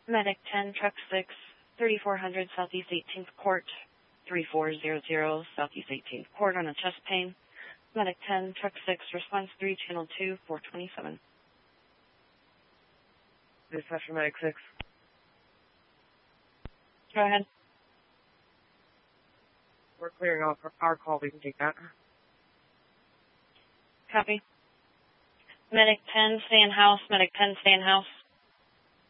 Medic 10, Truck 6, 3400 Southeast 18th Court, 3400 Southeast 18th Court on a chest pain. Medic 10, Truck 6, Response 3, Channel 2, 427. Dispatch for Medic 6. Go ahead. We're clearing off our call. We can take that. Copy. Medic 10, stay in house. Medic 10, stay in house.